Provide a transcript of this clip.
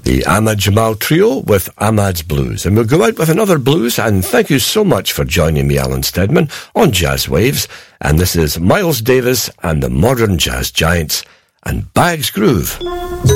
The Ahmad Jamal Trio with Ahmad's Blues. And we'll go out with another blues, and thank you so much for joining me, Alan Steadman, on Jazz Waves. And this is Miles Davis and the Modern Jazz Giants and Bag's Groove.